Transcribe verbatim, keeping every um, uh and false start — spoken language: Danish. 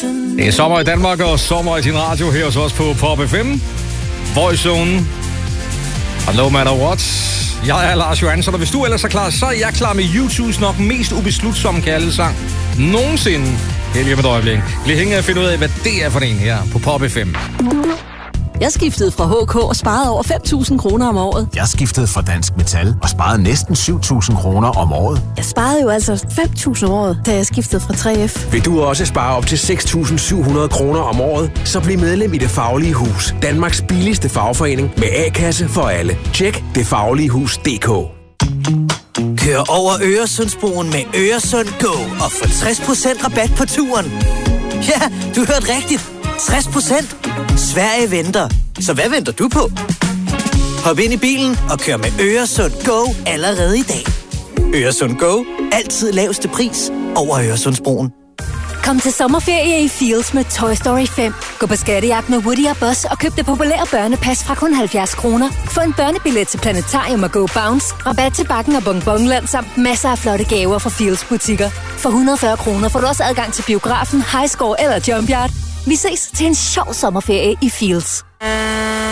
Det er sommer i Danmark og sommer i din radio her hos os på Pop F M. Boyzone. Og no matter what. Jeg er Lars Johansson, og hvis du ellers er klar, så er jeg klar med U Two's nok mest ubeslutsomme kærlighedssang nogensinde. Helt lige med et øjeblik. Bliv hængende og finde ud af, hvad det er for en her på Pop F M. Jeg skiftede fra H K og sparede over fem tusind kroner om året. Jeg skiftede fra Dansk Metal og sparede næsten syv tusind kroner om året. Jeg sparede jo altså fem tusind om året, da jeg skiftede fra tre F. Vil du også spare op til seks tusind syv hundrede kroner om året, så bliv medlem i Det Faglige Hus. Danmarks billigste fagforening med A-kasse for alle. Tjek det faglige hus punktum d k. Kør over Øresundsbroen med Øresund Go og få tres procent rabat på turen. Ja, du hørte rigtigt. tres procent. Sverige venter. Så hvad venter du på? Hop ind i bilen og kør med Øresund Go allerede i dag. Øresund Go. Altid laveste pris over Øresundsbroen. Kom til sommerferie i Fields med Toy Story fem. Gå på skattejagt med Woody og Buzz og køb det populære børnepas fra kun halvfjerds kroner. Få en børnebillet til Planetarium og Go Bounce, rabat til Bakken og Bonbonland samt masser af flotte gaver fra Fields butikker. For et hundrede og fyrre kroner får du også adgang til biografen, Highscore eller Jump Yard. Vi ses til en sjov sommerferie i Fields.